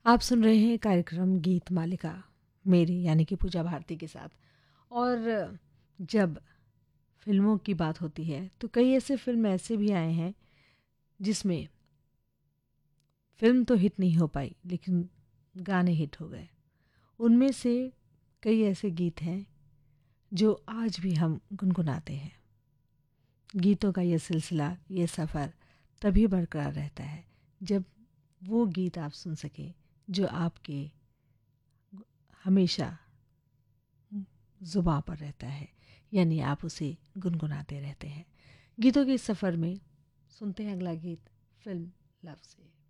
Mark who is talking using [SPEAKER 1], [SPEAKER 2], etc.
[SPEAKER 1] आप सुन रहे हैं कार्यक्रम गीत मालिका मेरी यानी कि पूजा भारती के साथ। और जब फिल्मों की बात होती है तो कई ऐसे फिल्म ऐसे भी आए हैं जिसमें फिल्म तो हिट नहीं हो पाई लेकिन गाने हिट हो गए। उनमें से कई ऐसे गीत हैं जो आज भी हम गुनगुनाते हैं। गीतों का ये सिलसिला, ये सफ़र तभी बरकरार रहता है जब वो गीत आप सुन सकें जो आपके हमेशा ज़ुबां पर रहता है, यानी आप उसे गुनगुनाते रहते हैं। गीतों के इस सफ़र में सुनते हैं अगला गीत फिल्म लव से।